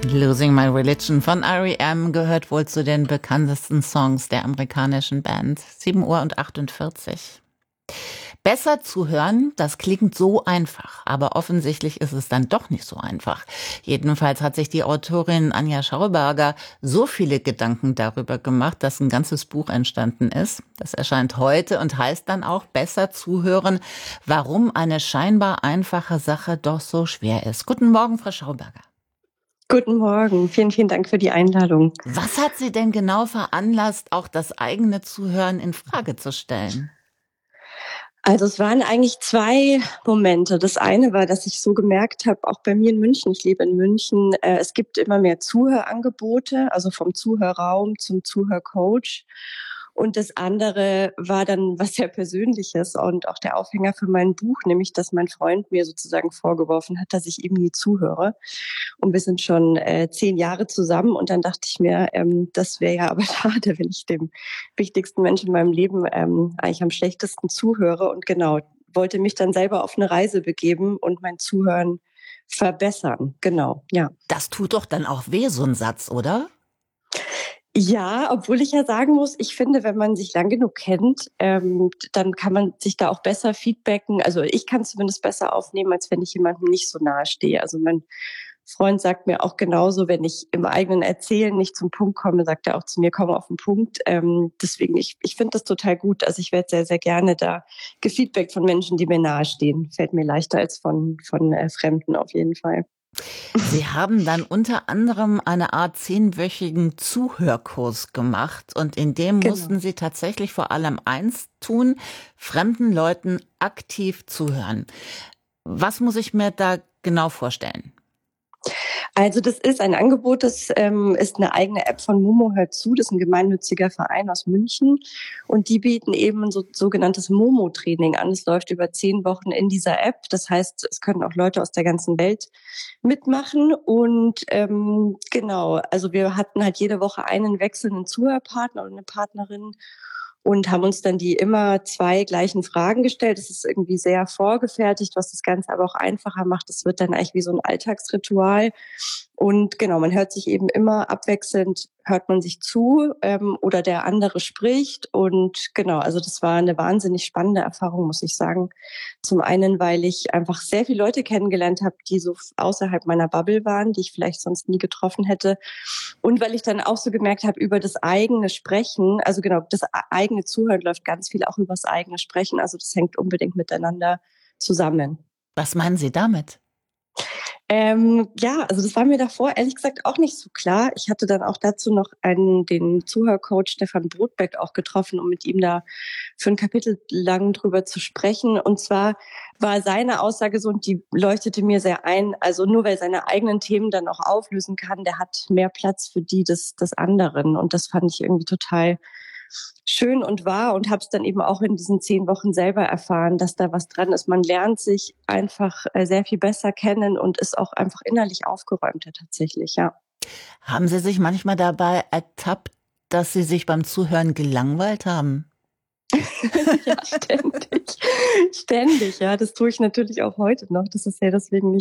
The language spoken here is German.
Losing My Religion von R.E.M. gehört wohl zu den bekanntesten Songs der amerikanischen Band. 7:48 Uhr. Besser zuhören, das klingt so einfach, aber offensichtlich ist es dann doch nicht so einfach. Jedenfalls hat sich die Autorin Anja Schauberger so viele Gedanken darüber gemacht, dass ein ganzes Buch entstanden ist. Das erscheint heute und heißt dann auch Besser zuhören, warum eine scheinbar einfache Sache doch so schwer ist. Guten Morgen, Frau Schauberger. Guten Morgen, vielen, vielen Dank für die Einladung. Was hat Sie denn genau veranlasst, auch das eigene Zuhören in Frage zu stellen? Also es waren eigentlich 2 Momente. Das eine war, dass ich so gemerkt habe, auch bei mir in München, ich lebe in München, es gibt immer mehr Zuhörangebote, also vom Zuhörraum zum Zuhörcoach. Und das andere war dann was sehr Persönliches und auch der Aufhänger für mein Buch, nämlich dass mein Freund mir sozusagen vorgeworfen hat, dass ich ihm nie zuhöre. Und wir sind schon 10 Jahre zusammen und dann dachte ich mir, das wäre ja aber schade, wenn ich dem wichtigsten Menschen in meinem Leben eigentlich am schlechtesten zuhöre. Und genau, wollte mich dann selber auf eine Reise begeben und mein Zuhören verbessern. Genau, ja. Das tut doch dann auch weh, so ein Satz, oder? Ja, obwohl ich ja sagen muss, ich finde, wenn man sich lang genug kennt, dann kann man sich da auch besser feedbacken. Also ich kann zumindest besser aufnehmen, als wenn ich jemandem nicht so nahe stehe. Also mein Freund sagt mir auch genauso, wenn ich im eigenen Erzählen nicht zum Punkt komme, sagt er auch zu mir, komm auf den Punkt. Deswegen, ich finde das total gut. Also ich werde sehr, sehr gerne da gefeedbackt von Menschen, die mir nahestehen. Fällt mir leichter als von Fremden auf jeden Fall. Sie haben dann unter anderem eine Art 10-wöchigen Zuhörkurs gemacht und in dem Genau. mussten Sie tatsächlich vor allem eins tun, fremden Leuten aktiv zuhören. Was muss ich mir da genau vorstellen? Also das ist ein Angebot, das ist eine eigene App von Momo Hört zu. Das ist ein gemeinnütziger Verein aus München. Und die bieten eben ein sogenanntes Momo-Training an. Es läuft über 10 Wochen in dieser App. Das heißt, es können auch Leute aus der ganzen Welt mitmachen. Und genau, also wir hatten halt jede Woche einen wechselnden Zuhörpartner oder eine Partnerin und haben uns dann die immer 2 gleichen Fragen gestellt. Das ist irgendwie sehr vorgefertigt, was das Ganze aber auch einfacher macht. Das wird dann eigentlich wie so ein Alltagsritual. Und genau, man hört sich eben immer abwechselnd, hört man sich zu oder der andere spricht. Und genau, also das war eine wahnsinnig spannende Erfahrung, muss ich sagen. Zum einen, weil ich einfach sehr viele Leute kennengelernt habe, die so außerhalb meiner Bubble waren, die ich vielleicht sonst nie getroffen hätte. Und weil ich dann auch so gemerkt habe, über das eigene Sprechen, also genau, das eigene Zuhören läuft ganz viel auch über das eigene Sprechen. Also das hängt unbedingt miteinander zusammen. Was meinen Sie damit? Ja, also das war mir davor ehrlich gesagt auch nicht so klar. Ich hatte dann auch dazu noch den Zuhörcoach Stefan Brodbeck auch getroffen, um mit ihm da für ein Kapitel lang drüber zu sprechen. Und zwar war seine Aussage so, und die leuchtete mir sehr ein, also nur weil seine eigenen Themen dann auch auflösen kann, der hat mehr Platz für die des anderen. Und das fand ich irgendwie total schön und wahr und habe es dann eben auch in diesen 10 Wochen selber erfahren, dass da was dran ist. Man lernt sich einfach sehr viel besser kennen und ist auch einfach innerlich aufgeräumter tatsächlich, ja. Haben Sie sich manchmal dabei ertappt, dass Sie sich beim Zuhören gelangweilt haben? Ja, ständig. Ständig, ja. Das tue ich natürlich auch heute noch. Das ist ja deswegen nicht